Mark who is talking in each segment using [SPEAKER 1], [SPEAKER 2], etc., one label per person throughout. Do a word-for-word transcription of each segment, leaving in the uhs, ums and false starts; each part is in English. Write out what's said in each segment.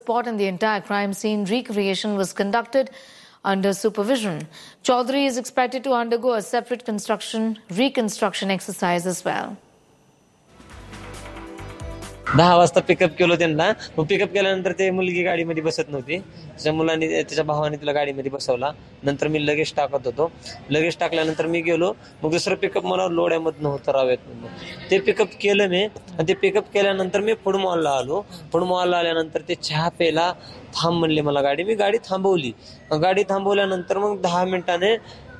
[SPEAKER 1] Spot and the entire crime scene recreation was conducted under supervision. Chaudhary is expected to undergo a separate construction reconstruction exercise as well.
[SPEAKER 2] दहा वाजता pickup केलं त्यांना. मग pickup केल्यानंतर ते मुलगी गाडीमध्ये बसत नव्हती. त्याच्या मुलांनी त्याच्या भावाने तिला गाडीमध्ये बसवला. नंतर मी लगेच टाकत होतो. लगेच टाकल्यानंतर मी गेलो. मग दुसरं पिकअप मला लोड्यामधनं होतं रावेतमधनं. ते पिकअप केलं मी आणि ते पिकअप केल्यानंतर मी फूड मॉलला आलो. फूड मॉलला आल्यानंतर ते चहा प्यायला थांब म्हणले मला गाडी. मी गाडी थांबवली. गाडी थांबवल्यानंतर मग दहा मिनिटाने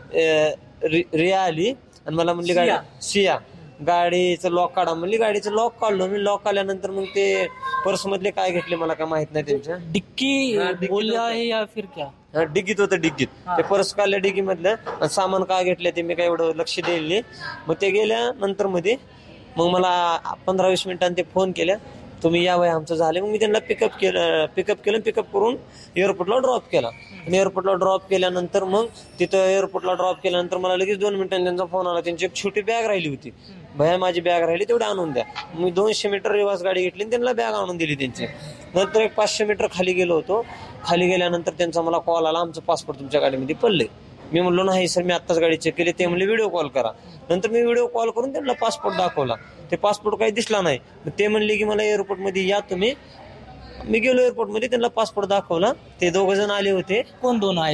[SPEAKER 2] रिया आली आणि मला म्हणली गाडी सिया गाडीचं लॉक काढा म्हणली. गाडीचं लॉक काढलो मी. लॉक काढल्यानंतर मग ते पर्स मधले काय घेतले मला काय माहित नाही. त्यांच्या
[SPEAKER 3] डिक्की बोलला है या फिर क्या?
[SPEAKER 2] डिग्गीत होतं. डिग्गीत ते पर्स काढल्या डिग्गी मधलं. सामान काय घेतलं ते मी काय एवढं लक्ष द्यायला. मग ते गेल्यानंतर मध्ये मग मला पंधरा वीस मिनिटांनी ते फोन केल्या. तुम्ही या वय आमचं झालं. मग मी त्यांना पिकअप केलं पिकअप केलं पिकअप करून एअरपोर्टला ड्रॉप केला. आणि एअरपोर्टला ड्रॉप केल्यानंतर मग तिथं एअरपोर्टला ड्रॉप केल्यानंतर मला लगेच दोन मिनिटांनी त्यांचा फोन आला. त्यांची एक छोटी बॅग राहिली होती. भया माझी बॅग राहिली तेवढी आणून द्या. मी दोनशे मीटर रिवास गाडी घेतली आणि त्यांना बॅग आणून दिली त्यांची. नंतर एक पाचशे मीटर खाली गेलो होतो. खाली गेल्यानंतर त्यांचा मला कॉल आला, आमचं पासपोर्ट तुमच्या गाडीमध्ये पडले. मी म्हणलो नाही सर मी आत्ताच गाडी चेक केली. ते म्हणले व्हिडिओ कॉल करा. नंतर मी व्हिडिओ कॉल करून त्यांना पासपोर्ट दाखवला. ते पासपोर्ट काही दिसला नाही. ते म्हणले की मला एअरपोर्टमध्ये या तुम्ही. मी गेलो एअरपोर्टमध्ये त्यांना पासपोर्ट दाखवला. ते दोघ जण आले होते.
[SPEAKER 3] कोण दोन आहे?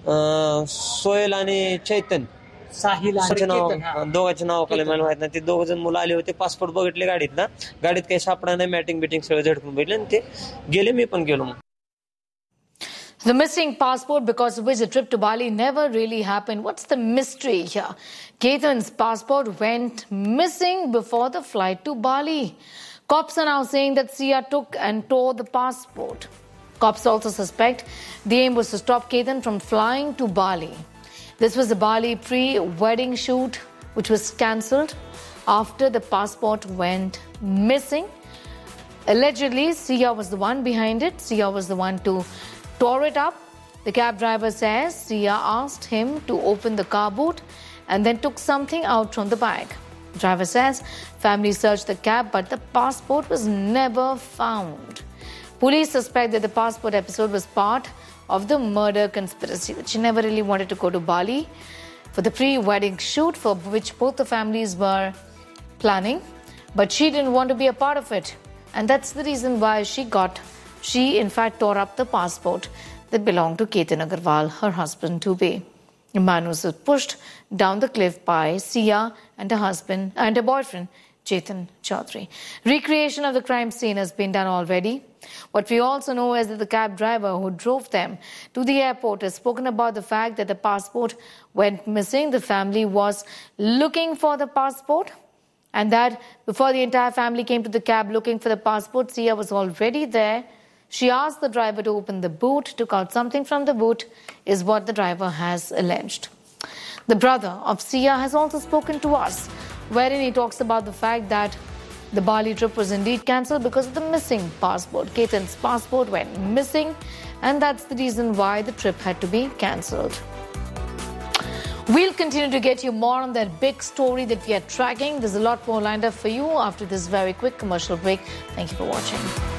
[SPEAKER 2] सोहेल आणि चैतन्य.
[SPEAKER 3] साहिल
[SPEAKER 2] नाव दोघांचे नाव काय मला माहित नाही. ते दोघ जण मुलं आले होते. पासपोर्ट बघितले गाडीतला. गाडीत काही सापडा नाही. मॅटिंग बिटिंग सगळं झडकून बघितले आणि ते गेले. मी पण गेलो.
[SPEAKER 1] The missing passport because of which the trip to Bali never really happened. What's the mystery here? Ketan's passport went missing before the flight to Bali. Cops are now saying that Sia took and tore the passport. Cops also suspect the aim was to stop Ketan from flying to Bali. This was the Bali pre-wedding shoot which was cancelled after the passport went missing. Allegedly, Sia was the one behind it. Sia was the one to tore it up. The cab driver says Sia asked him to open the car boot and then took something out from the bag. The driver says family searched the cab but the passport was never found. Police suspect that the passport episode was part of the murder conspiracy, that she never really wanted to go to Bali for the pre-wedding shoot for which both the families were planning, but she didn't want to be a part of it. And that's the reason why she got She, in fact, tore up the passport that belonged to Ketan Agarwal, her husband to be. The man was pushed down the cliff by Sia and her husband and her boyfriend, Chetan Chaudhary. Recreation of the crime scene has been done already. What we also know is that the cab driver who drove them to the airport has spoken about the fact that the passport went missing. The family was looking for the passport. And that before the entire family came to the cab looking for the passport, Sia was already there. She asked the driver to open the boot, took out something from the boot, is what the driver has alleged. The brother of Sia has also spoken to us, wherein he talks about the fact that the Bali trip was indeed cancelled because of the missing passport. Ketan's passport went missing, and that's the reason why the trip had to be cancelled. We'll continue to get you more on that big story that we are tracking. There's a lot more lined up for you after this very quick commercial break. Thank you for watching.